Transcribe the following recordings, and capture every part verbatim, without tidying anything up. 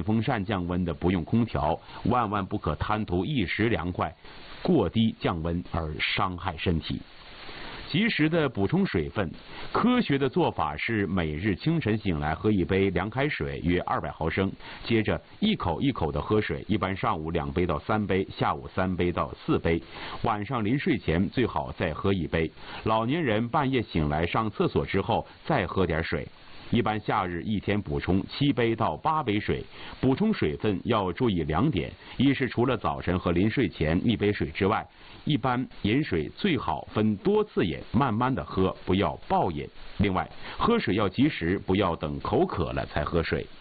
电风扇降温的不用空调，万万不可贪图一时凉快，过低降温而伤害身体。及时的补充水分，科学的做法是每日清晨醒来喝一杯凉开水，约二百毫升，接着一口一口的喝水，一般上午两杯到三杯，下午三杯到四杯，晚上临睡前最好再喝一杯。老年人半夜醒来上厕所之后再喝点水。一般夏日一天补充七杯到八杯水，补充水分要注意两点：一是除了早晨和临睡前一杯水之外，一般饮水最好分多次饮，慢慢的喝，不要暴饮。另外，喝水要及时，不要等口渴了才喝水。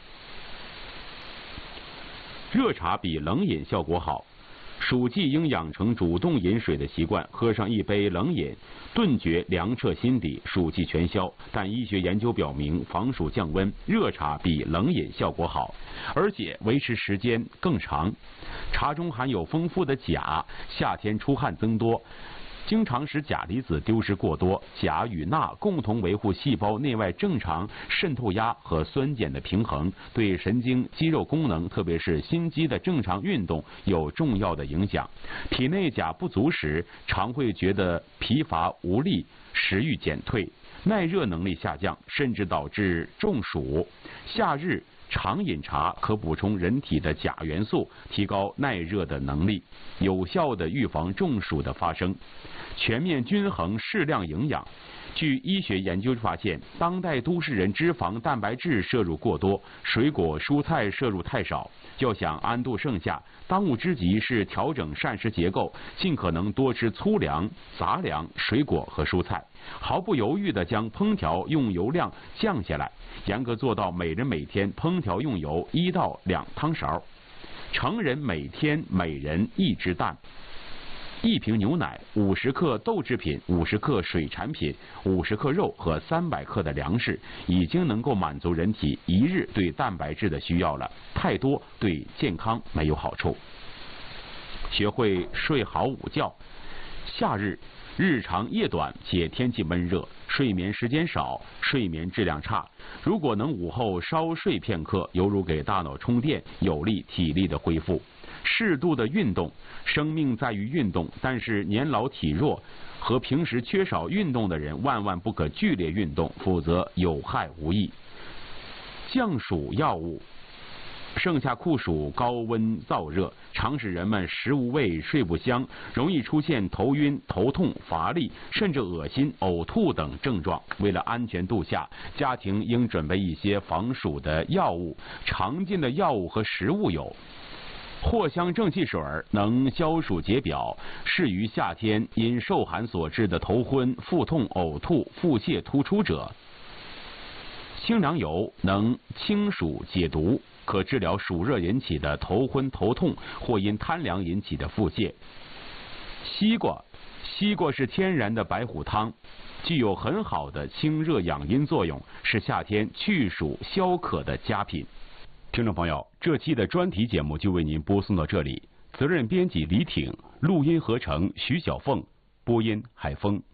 热茶比冷饮效果好。暑季应养成主动饮水的习惯，喝上一杯冷饮，顿觉凉彻心底，暑气全消。但医学研究表明，防暑降温，热茶比冷饮效果好，而且维持时间更长。茶中含有丰富的钾，夏天出汗增多，经常使钾离子丢失过多，钾与钠共同维护细胞内外正常渗透压和酸碱的平衡，对神经肌肉功能，特别是心肌的正常运动有重要的影响。体内钾不足时，常会觉得疲乏无力，食欲减退，耐热能力下降，甚至导致中暑。夏日常饮茶可补充人体的钾元素，提高耐热的能力，有效的预防中暑的发生。全面均衡适量营养。据医学研究发现，当代都市人脂肪、蛋白质摄入过多，水果、蔬菜摄入太少。要想安度盛夏，当务之急是调整膳食结构，尽可能多吃粗粮、杂粮、水果和蔬菜，毫不犹豫地将烹调用油量降下来，严格做到每人每天烹调用油一到两汤勺，成人每天每人一只蛋。一瓶牛奶、五十克豆制品、五十克水产品、五十克肉和三百克的粮食，已经能够满足人体一日对蛋白质的需要了。太多对健康没有好处。学会睡好午觉。夏日日长夜短，且天气闷热，睡眠时间少，睡眠质量差。如果能午后稍睡片刻，犹如给大脑充电，有利体力的恢复。适度的运动，生命在于运动，但是年老体弱和平时缺少运动的人，万万不可剧烈运动，否则有害无益。降暑药物。盛夏酷暑，高温燥热，常使人们食无味、睡不香，容易出现头晕、头痛、乏力，甚至恶心、呕吐等症状。为了安全度夏，家庭应准备一些防暑的药物。常见的药物和食物有：藿香正气水能消暑解表，适于夏天因受寒所致的头昏、腹痛、呕吐、腹泻突出者。清凉油能清暑解毒，可治疗暑热引起的头昏头痛或因贪凉引起的腹泻。西瓜，西瓜是天然的白虎汤，具有很好的清热养阴作用，是夏天去暑消渴的佳品。听众朋友，这期的专题节目就为您播送到这里，责任编辑李挺，录音合成徐小凤，播音海峰。